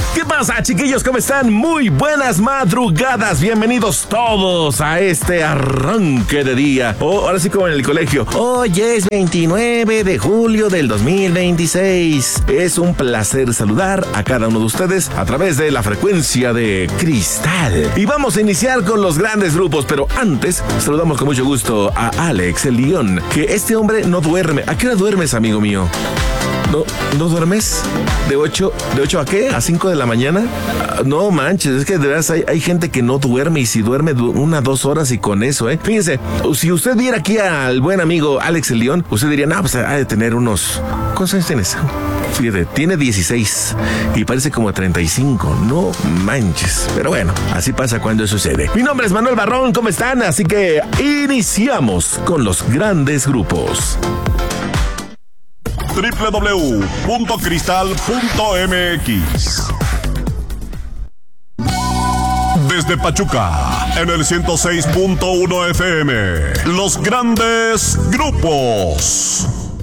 ¿Qué pasa, chiquillos? ¿Cómo están? Muy buenas madrugadas. Bienvenidos todos a este arranque de día. Ahora sí como en el colegio. Hoy es 29 de julio del 2026. Es un placer saludar a cada uno de ustedes a través de la frecuencia de Cristal. Y vamos a iniciar con los grandes grupos, pero antes saludamos con mucho gusto a Alex, el León, que este hombre no duerme. ¿A qué hora duermes, amigo mío? ¿No duermes? ¿De 8 a qué? ¿A 5 de la mañana? No manches, es que de verdad hay gente que no duerme y si duerme 1-2 horas y con eso, Fíjense, si usted viera aquí al buen amigo Alex el León, usted diría, no, pues ha de tener unos... ¿Cuántos años tienes? Fíjate, tiene 16 y parece como 35, no manches. Pero bueno, así pasa cuando sucede. Mi nombre es Manuel Barrón, ¿cómo están? Así que iniciamos con los grandes grupos. www.cristal.mx. Desde Pachuca, en el 106.1 FM, los grandes grupos.